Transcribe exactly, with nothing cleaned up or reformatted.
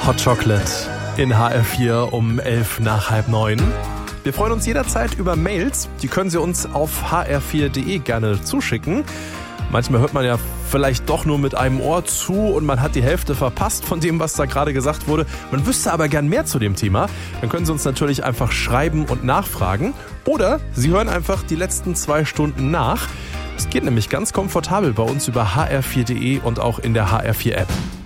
Hot Chocolate in H R vier um elf nach halb neun. Wir freuen uns jederzeit über Mails. Die können Sie uns auf h r vier punkt d e gerne zuschicken. Manchmal hört man ja vielleicht doch nur mit einem Ohr zu und man hat die Hälfte verpasst von dem, was da gerade gesagt wurde. Man wüsste aber gern mehr zu dem Thema. Dann können Sie uns natürlich einfach schreiben und nachfragen. Oder Sie hören einfach die letzten zwei Stunden nach. Es geht nämlich ganz komfortabel bei uns über h r vier punkt d e und auch in der H R vier App.